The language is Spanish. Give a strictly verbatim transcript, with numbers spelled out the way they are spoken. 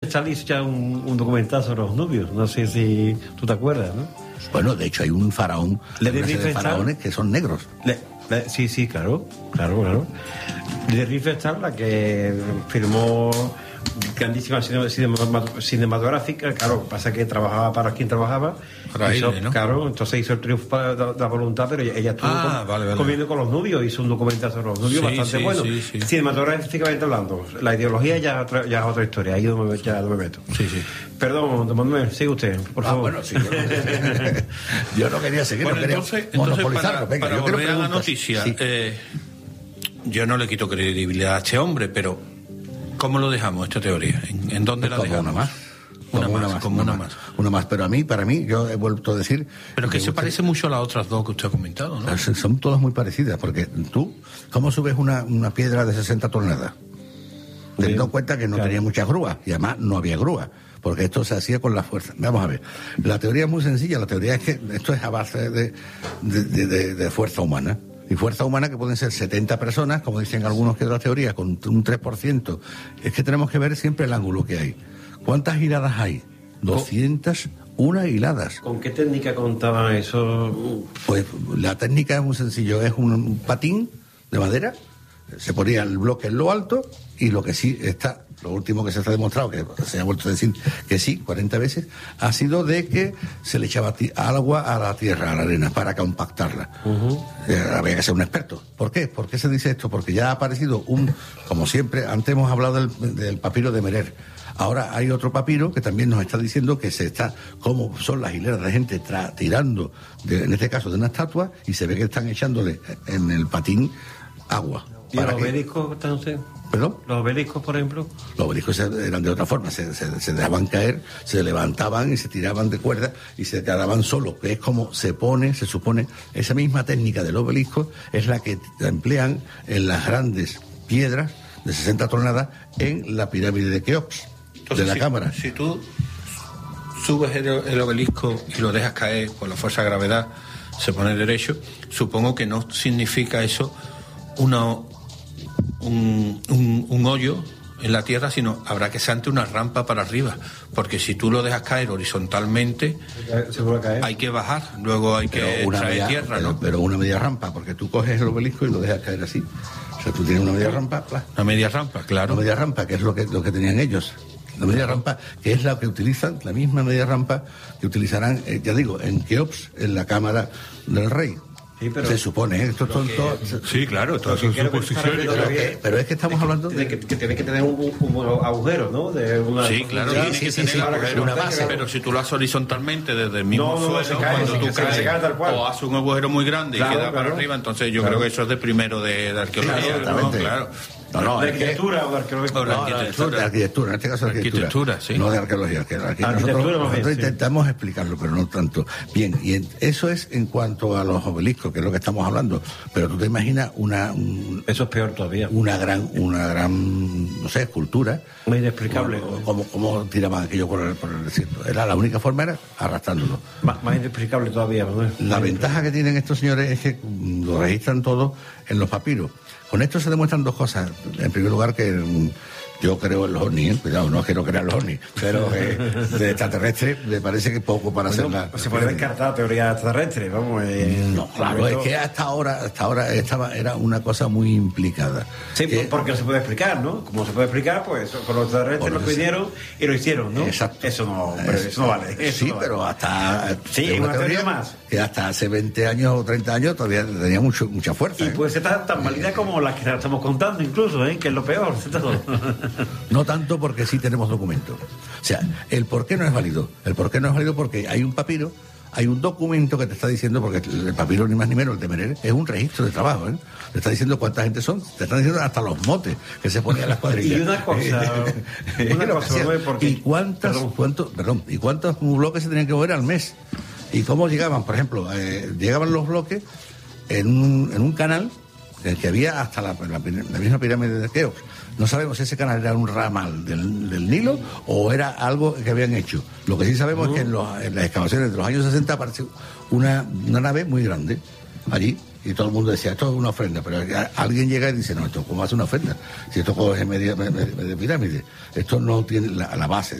Riefenstahl hizo ya un, un documental sobre los nubios, no sé si tú te acuerdas, ¿no? Bueno, de hecho hay un faraón, Le una serie de faraones que son negros. Le, le, sí, sí, claro, claro, claro. De Riefenstahl, la que firmó grandísima cinematográfica, claro, pasa que trabajaba para quien trabajaba, para hizo, él, ¿no? Claro, entonces hizo el triunfo de la, la voluntad, pero ella, ella estuvo ah, con, vale, vale. comiendo con los nubios, hizo un documental sobre los nubios sí, bastante sí, bueno, sí, sí. cinematográficamente hablando. La ideología ya, ya es otra historia, ahí no me, ya no me meto. Sí, sí. Perdón, don Manuel, sigue usted, por ah, favor. Bueno, sí, yo, no, yo no quería seguir, bueno, no quería entonces, entonces para, Venga, para yo volver a la noticia, sí. eh, yo no le quito credibilidad a este hombre, pero ¿cómo lo dejamos, esta teoría? ¿En, en dónde pues la dejamos? Una más. Una, como más, una más, como una una más. más. Una más, pero a mí, para mí, yo he vuelto a decir... Pero que se gusta... parece mucho a las otras dos que usted ha comentado, ¿no? Son todas muy parecidas, porque tú, ¿cómo subes una, una piedra de sesenta toneladas? Teniendo en cuenta que no claro. tenía muchas grúas, y además no había grúas, porque esto se hacía con la fuerza. Vamos a ver, la teoría es muy sencilla, la teoría es que esto es a base de, de, de, de, de fuerza humana. Y fuerza humana que pueden ser setenta personas, como dicen algunos que de la teoría, con un tres por ciento. Es que tenemos que ver siempre el ángulo que hay. ¿Cuántas hiladas hay? doscientas una hiladas. ¿Con qué técnica contaban eso? Pues la técnica es muy sencillo, es un, un patín de madera, se ponía el bloque en lo alto y lo que sí está, lo último que se está demostrado, que se ha vuelto a decir que sí, cuarenta veces, ha sido de que se le echaba agua a la tierra, a la arena, para compactarla. Uh-huh. Eh, había que ser un experto. ¿Por qué? ¿Por qué se dice esto? Porque ya ha aparecido un, como siempre, antes hemos hablado del, del papiro de Merer. Ahora hay otro papiro que también nos está diciendo que se está, como son las hileras de gente tra- tirando, de, en este caso de una estatua, y se ve que están echándole en el patín agua. ¿Y los obeliscos están usted? ¿Perdón? ¿Los obeliscos, por ejemplo? Los obeliscos eran de otra forma, se, se, se dejaban caer, se levantaban y se tiraban de cuerda y se quedaban solos, que es como se pone, se supone, esa misma técnica del obelisco es la que emplean en las grandes piedras de sesenta toneladas en la pirámide de Keops. Entonces, de la si, cámara. Si tú subes el, el obelisco y lo dejas caer por la fuerza de gravedad, se pone derecho, supongo que no significa eso una, un, un, un hoyo en la tierra, sino habrá que ser ante una rampa para arriba, porque si tú lo dejas caer horizontalmente, se puede caer. Hay que bajar, luego hay que pero una traer media, tierra, pero, ¿no? Pero una media rampa, porque tú coges el obelisco y lo dejas caer así. O sea, tú tienes una media rampa, ¡plá! Una media rampa, claro. Una media rampa, que es lo que, lo que tenían ellos. La media rampa, que es la que utilizan, la misma media rampa que utilizarán, eh, ya digo, en Keops, en la cámara del rey. Sí, pero se supone, ¿eh? Esto son todo. Sí, claro, todas son suposiciones. Pero, que, pero es que estamos es que, hablando de que, que tiene que tener un, un, un agujero, ¿no? De una, sí, claro, sí, tiene sí, que sí, tener sí, agujero, una base. Pero si tú lo haces horizontalmente desde el mismo no, no, suelo, se cae, cuando se, tú se, caes, se cae tal cual. o haces un agujero muy grande claro, y queda claro, para arriba, entonces yo claro. creo que eso es de primero de, de arqueología, claro, ¿no? Claro. No, no, de es arquitectura o de arqueología. O de No, no, arquitectura. de arquitectura, en este caso de arquitectura. Arquitectura, sí. No de arqueología. Que aquí Arquitectura nosotros más bien, nosotros sí. intentamos explicarlo, pero no tanto. Bien, y en, eso es en cuanto a los obeliscos, que es lo que estamos hablando. Pero tú te imaginas una... Un, Eso es peor todavía. Una gran, una gran, no sé, escultura. Muy inexplicable. Como, como, como tiraban aquello por el, por el desierto. Era, la única forma era arrastrándolo. Más, más inexplicable todavía, Manuel. La ventaja que tienen estos señores es que mm, lo registran todo en los papiros. Con esto se demuestran dos cosas. En primer lugar, que mm, yo creo en los ovnis, ¿eh? Cuidado, no es que no crea en los ovnis, pero eh, de extraterrestre me parece que poco para bueno, hacer la... se puede descartar teoría extraterrestre, vamos. Eh, No, claro, es que hasta ahora, hasta ahora estaba, era una cosa muy implicada. Sí, que, porque no se puede explicar, ¿no? Como se puede explicar, pues con los extraterrestres lo vinieron y lo hicieron, ¿no? Exacto. Eso no, hombre, eso, eso no vale. Eso sí, no vale. pero hasta... Sí, una teoría más. Que hasta hace veinte años o treinta años todavía tenía mucho, mucha fuerza. Y ¿eh? puede ser tan, tan válida como las que estamos contando, incluso, ¿eh? Que es lo peor de todo. No tanto porque sí tenemos documentos. O sea, el por qué no es válido. El por qué no es válido porque hay un papiro, hay un documento que te está diciendo, porque el papiro ni más ni menos, el de Merer, es un registro de trabajo, ¿eh? Te está diciendo cuánta gente son, te están diciendo hasta los motes que se ponían las cuadrillas. Y una cosa, una cosa, porque, ¿Y cuántas, perdón. cuántos, perdón, y cuántos bloques se tenían que mover al mes? ¿Y cómo llegaban? Por ejemplo, eh, llegaban los bloques en un, en un canal en el que había hasta la, la, la misma pirámide de Keops. No sabemos si ese canal era un ramal del, del Nilo o era algo que habían hecho. Lo que sí sabemos uh-huh. es que en, los, en las excavaciones de los años sesenta apareció una, una nave muy grande allí y todo el mundo decía, esto es una ofrenda, pero alguien llega y dice, no, esto cómo hace una ofrenda, si esto es media, media, media pirámide, esto no tiene la, la base.